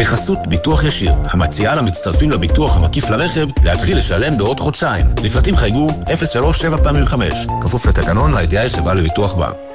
בחסות ביטוח ישיר, המציעה למצטרפים לביטוח המקיף לרכב להתחיל לשלם בעוד חודשיים. לפרטים חייגו 037 פעמים 5, כפוף לתקנון לידיעה חברה לביטוח בה.